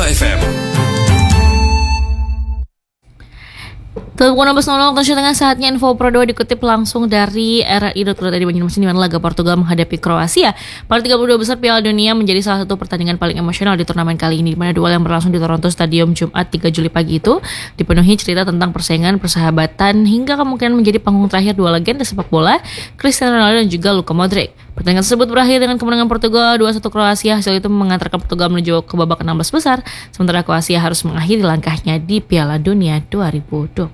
FM. Pukul 16.00 waktu Indonesia Tengah, saatnya info Pro 2 dikutip langsung dari RRI.co.id di Banjarmasin, di mana laga Portugal menghadapi Kroasia pada 32 besar Piala Dunia menjadi salah satu pertandingan paling emosional di turnamen kali ini, di mana duel yang berlangsung di Toronto Stadium Jumat 3 Juli pagi itu dipenuhi cerita tentang persaingan, persahabatan, hingga kemungkinan menjadi panggung terakhir dua legenda sepak bola, Cristiano Ronaldo dan juga Luka Modric. Pertandingan tersebut berakhir dengan kemenangan Portugal 2-1 Kroasia. Hasil itu mengantarkan Portugal menuju ke babak 16 besar, sementara Kroasia harus mengakhiri langkahnya di Piala Dunia 2026.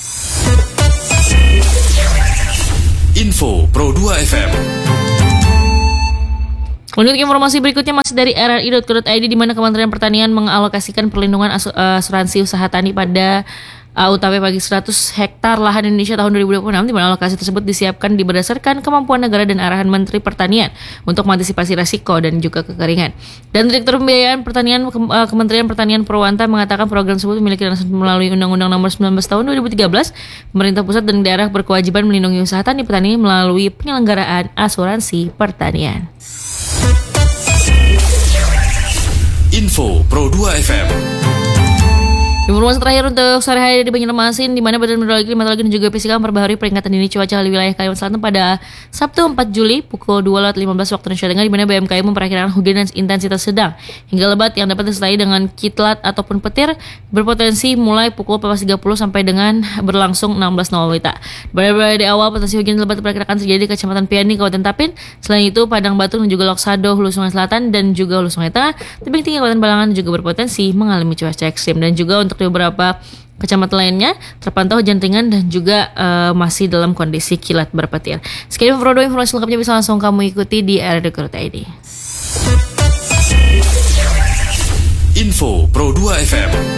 Info Pro 2 FM. Untuk informasi berikutnya masih dari RRI.co.id, di mana Kementerian Pertanian mengalokasikan perlindungan asuransi usaha tani pada UTP bagi 100 hektar lahan Indonesia tahun 2026, di mana alokasi tersebut disiapkan berdasarkan kemampuan negara dan arahan Menteri Pertanian untuk mengantisipasi resiko dan juga kekeringan. Dan Direktur Pembiayaan Pertanian Kementerian Pertanian Purwanta mengatakan program tersebut memiliki landasan melalui Undang-Undang Nomor 19 Tahun 2013. Pemerintah pusat dan daerah berkewajiban melindungi usaha tani petani melalui penyelenggaraan asuransi pertanian. Info Pro 2 FM. Informasi terakhir untuk sore hari di Banjarmasin, di mana Badan Meteorologi, Klimatologi dan juga Fisika memperbaharui peringatan dini cuaca di wilayah Kalimantan Selatan pada Sabtu 4 Juli pukul 2.15 waktu Indonesia Tengah, di mana BMKG memperkirakan hujan dan intensitas sedang hingga lebat yang dapat disertai dengan kitlat ataupun petir berpotensi mulai pukul 14.30 sampai dengan berlangsung 16.00 WITA. Pada di awal potensi hujan lebat diperkirakan terjadi di Kecamatan Piani, Kabupaten Tapin. Selain itu, Padang Batu dan juga Loksado, Hulu Sungai Selatan dan juga Hulu Sungai Tengah, tebing tinggi Kabupaten Balangan juga berpotensi mengalami cuaca ekstrim. Dan juga untuk di beberapa kecamatan lainnya terpantau hujan ringan dan juga masih dalam kondisi kilat berpetir. Sekian informasi lengkapnya bisa langsung kamu ikuti di RRI.co.id. Info Pro 2 FM.